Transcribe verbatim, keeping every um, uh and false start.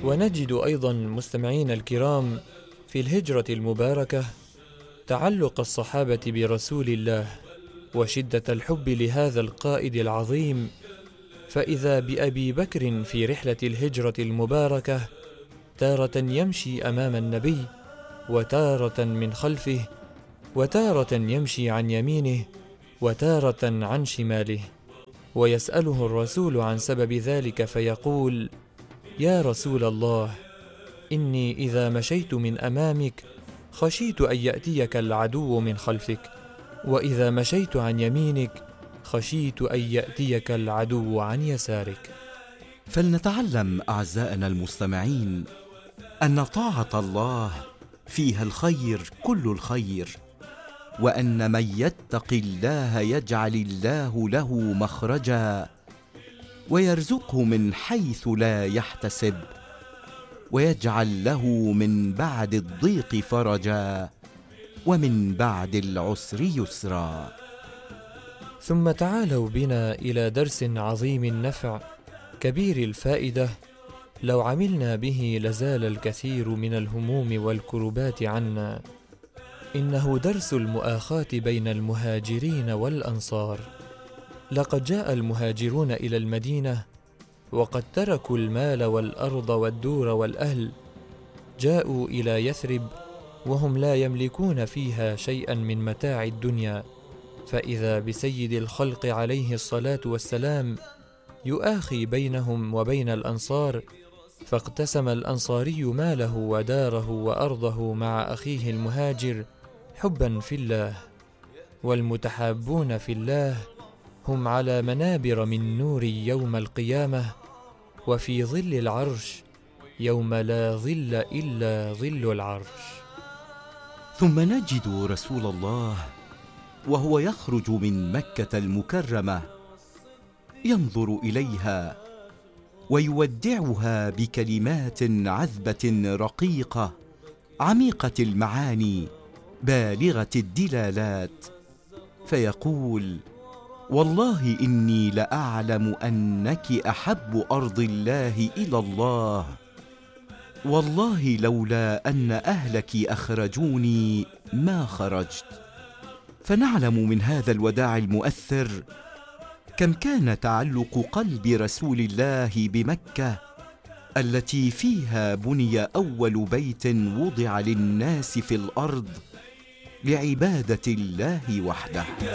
ونجد أيضا مستمعين الكرام في الهجرة المباركة تعلق الصحابة برسول الله وشدة الحب لهذا القائد العظيم، فإذا بأبي بكر في رحلة الهجرة المباركة تارة يمشي أمام النبي وتارة من خلفه، وتارة يمشي عن يمينه وتارة عن شماله، ويسأله الرسول عن سبب ذلك فيقول: يا رسول الله، إني إذا مشيت من أمامك خشيت أن يأتيك العدو من خلفك، وإذا مشيت عن يمينك خشيت أن يأتيك العدو عن يسارك. فلنتعلم أعزائنا المستمعين أن طاعة الله فيها الخير كل الخير، وأن من يتق الله يجعل الله له مخرجا ويرزقه من حيث لا يحتسب، ويجعل له من بعد الضيق فرجا ومن بعد العسر يسرا. ثم تعالوا بنا إلى درس عظيم النفع كبير الفائدة، لو عملنا به لزال الكثير من الهموم والكربات عنا. إنه درس المؤاخاة بين المهاجرين والأنصار. لقد جاء المهاجرون إلى المدينة وقد تركوا المال والأرض والدور والأهل، جاءوا إلى يثرب وهم لا يملكون فيها شيئا من متاع الدنيا، فإذا بسيد الخلق عليه الصلاة والسلام يؤاخي بينهم وبين الأنصار، فاقتسم الأنصاري ماله وداره وأرضه مع أخيه المهاجر حبا في الله. والمتحابون في الله هم على منابر من نور يوم القيامة وفي ظل العرش يوم لا ظل إلا ظل العرش. ثم نجد رسول الله وهو يخرج من مكة المكرمة ينظر إليها ويودعها بكلمات عذبة رقيقة عميقة المعاني بالغة الدلالات، فيقول: والله إني لأعلم أنك أحب أرض الله إلى الله، والله لولا أن أهلك أخرجوني ما خرجت. فنعلم من هذا الوداع المؤثر كم كان تعلق قلب رسول الله بمكة التي فيها بني أول بيت وضع للناس في الأرض لعبادة الله وحده.